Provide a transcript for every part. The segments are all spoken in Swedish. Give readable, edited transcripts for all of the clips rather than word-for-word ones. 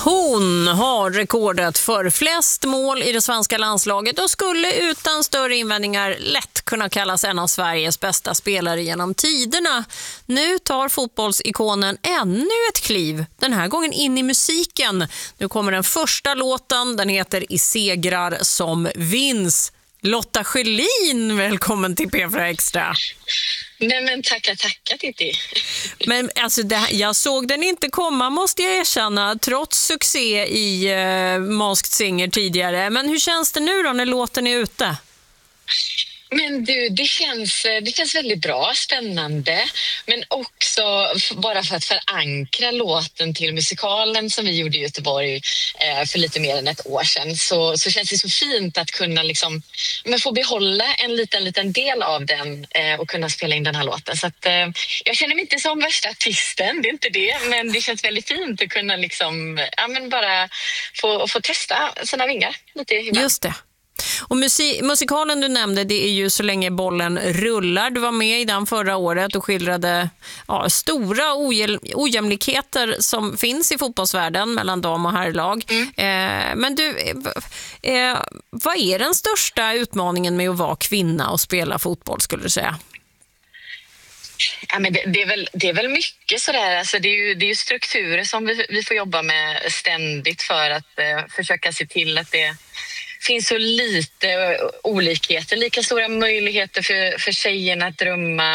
Hon har rekordet för flest mål i det svenska landslaget och skulle utan större invändningar lätt kunna kallas en av Sveriges bästa spelare genom tiderna. Nu tar fotbollsikonen ännu ett kliv, den här gången in i musiken. Nu kommer den första låten, den heter I segrar som vinns. Lotta Schelin, välkommen till P4 Extra. Nej men tackar Titti. Men alltså jag såg den inte komma, måste jag erkänna, trots succé i Masked Singer tidigare. Men hur känns det nu då när låten är ute? Men du, det känns väldigt bra, spännande, men också bara för att förankra låten till musikalen som vi gjorde i Göteborg för lite mer än ett år sedan, så känns det så fint att kunna få behålla en liten del av den och kunna spela in den här låten. Så att jag känner mig inte som värsta artisten, det är inte det, men det känns väldigt fint att kunna bara få testa sina vingar lite ibland. Just det. Och musikalen du nämnde, det är ju Så länge bollen rullar. Du var med i den förra året och skildrade stora ojämlikheter som finns i fotbollsvärlden mellan dam- och herrlag. Men du, vad är den största utmaningen med att vara kvinna och spela fotboll, skulle du säga? Ja, men det är väl mycket sådär. Alltså det är ju strukturer som vi får jobba med ständigt för att försöka se till att det finns så lite olikheter, lika stora möjligheter för tjejerna att drömma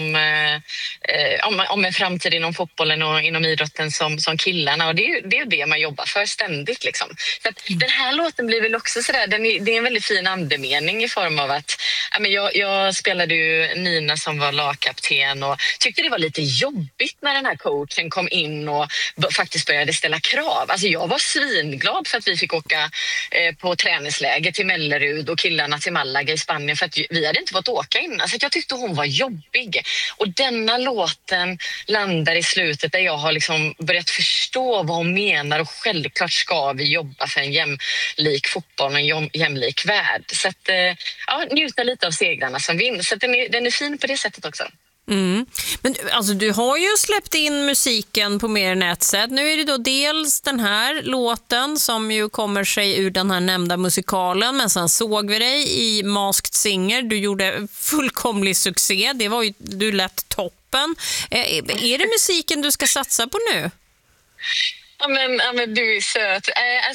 om en framtid inom fotbollen och inom idrotten som killarna, och det är ju det man jobbar för ständigt liksom. Så att den här låten blir väl också sådär, det är en väldigt fin andemening i form av att jag spelade ju Nina som var lagkapten och tyckte det var lite jobbigt när den här coachen kom in och faktiskt började ställa krav. Alltså jag var svinglad för att vi fick åka på träningsläger till Mellerud och killarna till Malaga i Spanien, för att vi hade inte fått åka innan. Så att jag tyckte hon var jobbig. Och denna låten landar i slutet där jag har liksom börjat förstå vad hon menar, och självklart ska vi jobba för en jämlik fotboll och en jämlik värld. Så att njuta lite av segrarna som vinner. Så att den är fin på det sättet också. Mm. Men alltså, du har ju släppt in musiken på mer än ett sätt. Nu är det då dels den här låten som ju kommer sig ur den här nämnda musikalen, men sen såg vi dig i Masked Singer. Du gjorde fullkomlig succé. Det var ju, du lät toppen. Är det musiken du ska satsa på nu? Ja men du är söt.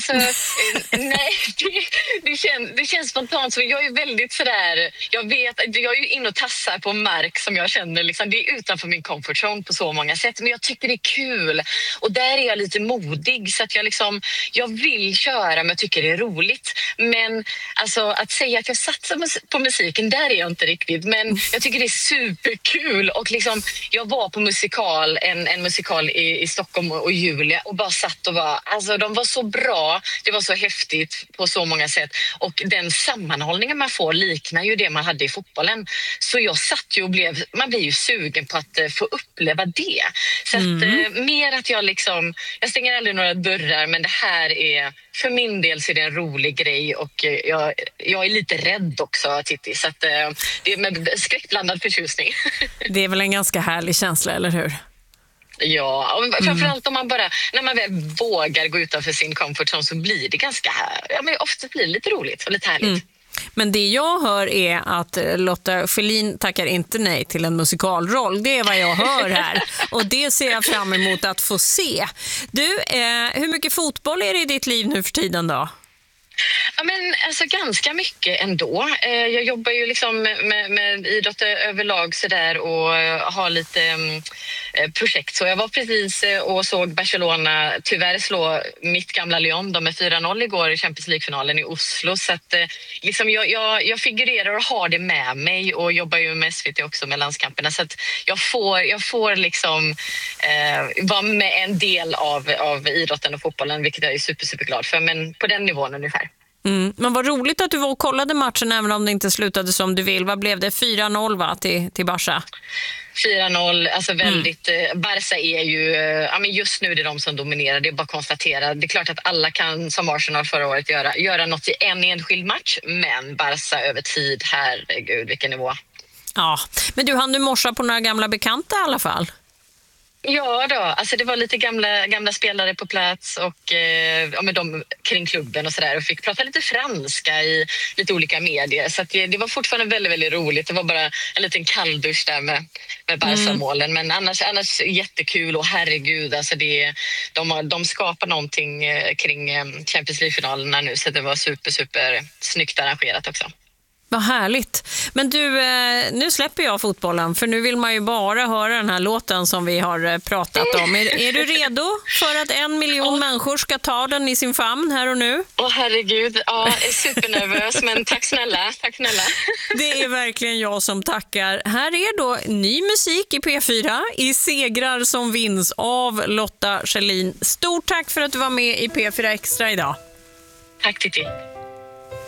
Nej, det känns spontant. Så jag är väldigt sådär, jag är ju inne och tassar på mark som jag känner liksom, det är utanför min comfort zone på så många sätt, men jag tycker det är kul, och där är jag lite modig, så att jag vill köra, men jag tycker det är roligt. Men alltså att säga att jag satsar på musiken, där är jag inte riktigt, men jag tycker det är superkul. Och liksom, jag var på en musikal i Stockholm och Julia, och bara satt och de var så bra, det var så häftigt på så många sätt, och den sammanhållningen man får liknar ju det man hade i fotbollen. Så jag satt ju och man blir ju sugen på att få uppleva det. Så att mer att jag stänger aldrig några dörrar, men det här är, för min del så är det en rolig grej, och jag är lite rädd också, Titti, så att det är med skräckblandad förtjusning. Det är väl en ganska härlig känsla, eller hur? Ja, och framförallt när man väl vågar gå utanför sin comfort zone, så blir det ganska, ofta blir det lite roligt och lite härligt. Men det jag hör är att Lotta Schelin tackar inte nej till en musikalroll. Det är vad jag hör här. Och det ser jag fram emot att få se. Du, hur mycket fotboll är det i ditt liv nu för tiden då? Ja, men alltså ganska mycket ändå. Jag jobbar ju liksom med idrott överlag så där, och har lite projekt. Så jag var precis och såg Barcelona tyvärr slå mitt gamla Lyon med 4-0 igår i Champions League-finalen i Oslo. Så att jag figurerar och har det med mig, och jobbar ju med SVT också med landskamperna. Så att jag får liksom vara med en del av idrotten och fotbollen, vilket jag är superglad för, men på den nivån ungefär. Men vad roligt att du var och kollade matchen, även om det inte slutade som du vill. Vad blev det? 4-0 till Barca? 4-0, alltså väldigt. Barca är ju, just nu är det de som dominerar, det är bara att konstatera. Det är klart att alla kan, som Arsenal förra året, göra något i en enskild match, men Barca över tid, herregud vilken nivå. Ja, men du hann du morsa på några gamla bekanta i alla fall? Ja då, alltså det var lite gamla spelare på plats och ja, men de kring klubben och sådär och fick prata lite franska i lite olika medier. Så att det var fortfarande väldigt, väldigt roligt. Det var bara en liten kalldusch där med Barca-målen. Men annars jättekul och herregud, alltså de skapar någonting kring Champions League-finalerna nu, så det var super snyggt arrangerat också. Vad härligt. Men du, nu släpper jag fotbollen för nu vill man ju bara höra den här låten som vi har pratat om. Är du redo för att 1 miljon människor ska ta den i sin famn här och nu? Herregud, ja, jag är supernervös, men tack snälla. Det är verkligen jag som tackar. Här är då ny musik i P4 i Segrar som vinns av Lotta Schelin. Stort tack för att du var med i P4 Extra idag. Tack Titti.